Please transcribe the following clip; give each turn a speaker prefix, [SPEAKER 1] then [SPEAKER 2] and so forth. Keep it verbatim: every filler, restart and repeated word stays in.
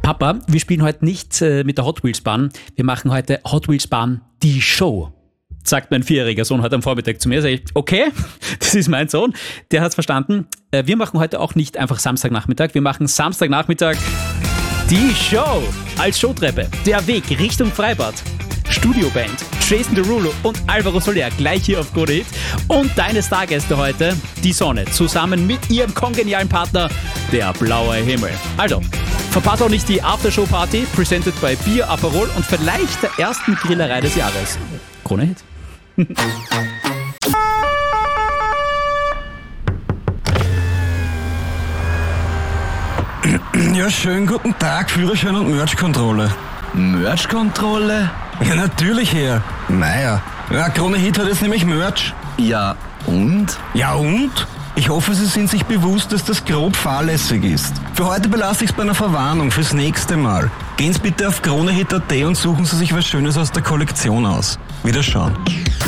[SPEAKER 1] Papa, wir spielen heute nicht äh, mit der Hot Wheels Bahn, wir machen heute Hot Wheels Bahn die Show. Sagt mein vierjähriger Sohn heute am Vormittag zu mir. Sag ich, okay, das ist mein Sohn, der hat's verstanden. Äh, wir machen heute auch nicht einfach Samstagnachmittag, wir machen Samstagnachmittag die Show als Showtreppe. Der Weg Richtung Freibad. Studioband, Jason Derulo und Alvaro Soler gleich hier auf Krone Hit. Und deine Stargäste heute, die Sonne, zusammen mit ihrem kongenialen Partner, der blaue Himmel. Also, verpasst auch nicht die Aftershow-Party, presented by Bier, Aperol und vielleicht der ersten Grillerei des Jahres. Krone Hit.
[SPEAKER 2] Ja, schönen guten Tag, Führerschein und Merch-Kontrolle.
[SPEAKER 3] Merch-Kontrolle?
[SPEAKER 2] Ja, natürlich, Herr. Naja, ja, Krone Hit hat jetzt nämlich Merch.
[SPEAKER 3] Ja, und?
[SPEAKER 2] Ja, und? Ich hoffe, Sie sind sich bewusst, dass das grob fahrlässig ist. Für heute belasse ich es bei einer Verwarnung fürs nächste Mal. Gehen Sie bitte auf kronehit punkt at und suchen Sie sich was Schönes aus der Kollektion aus. Wiederschauen.